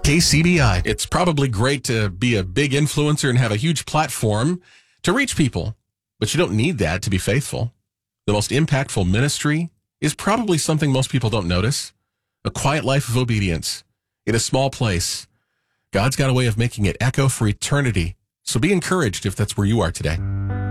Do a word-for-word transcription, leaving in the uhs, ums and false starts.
K C B I. It's probably great to be a big influencer and have a huge platform to reach people, but you don't need that to be faithful. The most impactful ministry is probably something most people don't notice. A quiet life of obedience in a small place. God's got a way of making it echo for eternity. So be encouraged if that's where you are today.